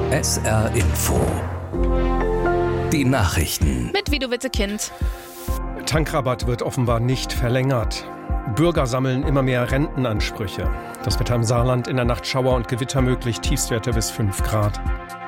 SR Info. Die Nachrichten. Mit Vido Wittekind. Tankrabatt wird offenbar nicht verlängert. Bürger sammeln immer mehr Rentenansprüche. Das Wetter im Saarland: in der Nacht Schauer und Gewitter möglich, Tiefstwerte bis 5 Grad.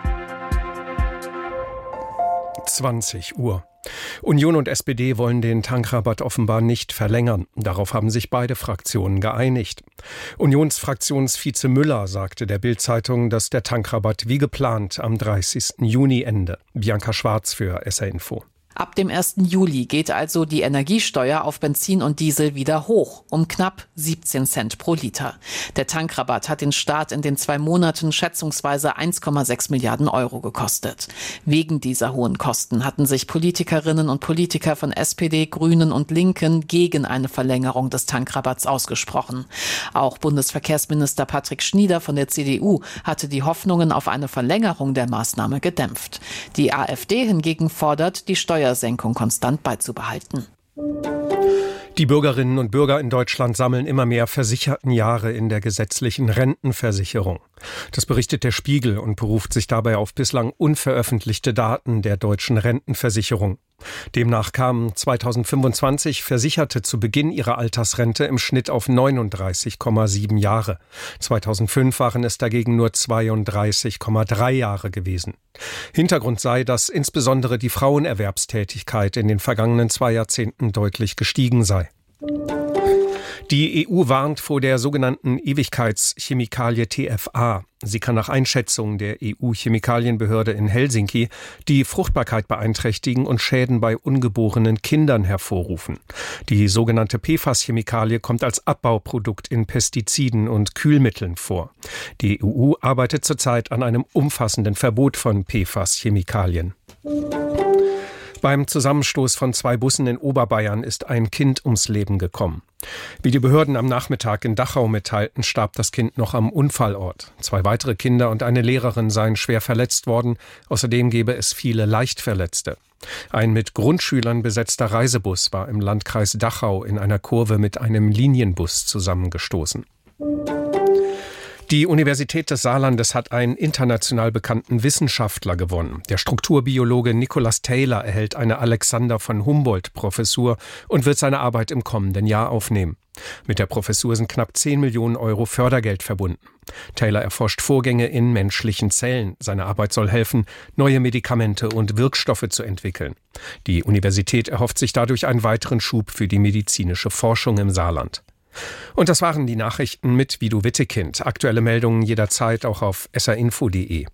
20 Uhr. Union und SPD wollen den Tankrabatt offenbar nicht verlängern. Darauf haben sich beide Fraktionen geeinigt. Unionsfraktionsvize Müller sagte der Bild-Zeitung, dass der Tankrabatt wie geplant am 30. Juni ende. Bianca Schwarz für SR Info. Ab dem 1. Juli geht also die Energiesteuer auf Benzin und Diesel wieder hoch, um knapp 17 Cent pro Liter. Der Tankrabatt hat den Staat in den 2 Monaten schätzungsweise 1,6 Milliarden Euro gekostet. Wegen dieser hohen Kosten hatten sich Politikerinnen und Politiker von SPD, Grünen und Linken gegen eine Verlängerung des Tankrabatts ausgesprochen. Auch Bundesverkehrsminister Patrick Schnieder von der CDU hatte die Hoffnungen auf eine Verlängerung der Maßnahme gedämpft. Die AfD hingegen fordert, die Steuersenkung konstant beizubehalten. Die Bürgerinnen und Bürger in Deutschland sammeln immer mehr Versichertenjahre in der gesetzlichen Rentenversicherung. Das berichtet der Spiegel und beruft sich dabei auf bislang unveröffentlichte Daten der deutschen Rentenversicherung. Demnach kamen 2025 Versicherte zu Beginn ihrer Altersrente im Schnitt auf 39,7 Jahre. 2005 waren es dagegen nur 32,3 Jahre gewesen. Hintergrund sei, dass insbesondere die Frauenerwerbstätigkeit in den vergangenen 2 Jahrzehnten deutlich gestiegen sei. Die EU warnt vor der sogenannten Ewigkeitschemikalie TFA. Sie kann nach Einschätzung der EU-Chemikalienbehörde in Helsinki die Fruchtbarkeit beeinträchtigen und Schäden bei ungeborenen Kindern hervorrufen. Die sogenannte PFAS-Chemikalie kommt als Abbauprodukt in Pestiziden und Kühlmitteln vor. Die EU arbeitet zurzeit an einem umfassenden Verbot von PFAS-Chemikalien. Beim Zusammenstoß von 2 Bussen in Oberbayern ist ein Kind ums Leben gekommen. Wie die Behörden am Nachmittag in Dachau mitteilten, starb das Kind noch am Unfallort. 2 weitere Kinder und eine Lehrerin seien schwer verletzt worden. Außerdem gebe es viele Leichtverletzte. Ein mit Grundschülern besetzter Reisebus war im Landkreis Dachau in einer Kurve mit einem Linienbus zusammengestoßen. Die Universität des Saarlandes hat einen international bekannten Wissenschaftler gewonnen. Der Strukturbiologe Nicholas Taylor erhält eine Alexander von Humboldt-Professur und wird seine Arbeit im kommenden Jahr aufnehmen. Mit der Professur sind knapp 10 Millionen Euro Fördergeld verbunden. Taylor erforscht Vorgänge in menschlichen Zellen. Seine Arbeit soll helfen, neue Medikamente und Wirkstoffe zu entwickeln. Die Universität erhofft sich dadurch einen weiteren Schub für die medizinische Forschung im Saarland. Und das waren die Nachrichten mit Vido Wittekind. Aktuelle Meldungen jederzeit auch auf srinfo.de.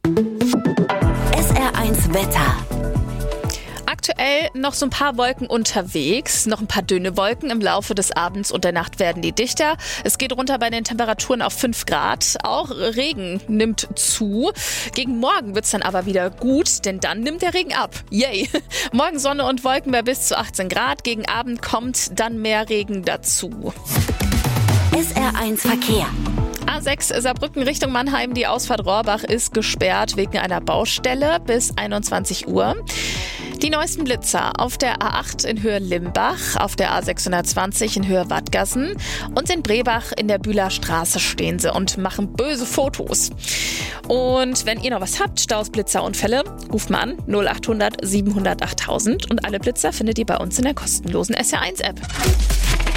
SR1 Wetter. Aktuell noch so ein paar Wolken unterwegs, noch ein paar dünne Wolken. Im Laufe des Abends und der Nacht werden die dichter. Es geht runter bei den Temperaturen auf 5 Grad. Auch Regen nimmt zu. Gegen morgen wird's dann aber wieder gut, denn dann nimmt der Regen ab. Yay! Morgen Sonne und Wolken bei bis zu 18 Grad. Gegen Abend kommt dann mehr Regen dazu. SR1 Verkehr. A6 Saarbrücken Richtung Mannheim. Die Ausfahrt Rohrbach ist gesperrt wegen einer Baustelle bis 21 Uhr. Die neuesten Blitzer auf der A8 in Höhe Limbach, auf der A620 in Höhe Wadgassen und in Brebach in der Bühler Straße stehen sie und machen böse Fotos. Und wenn ihr noch was habt, Staus, Blitzer, Unfälle, ruft mal an 0800 700 8000 und alle Blitzer findet ihr bei uns in der kostenlosen SR1 App.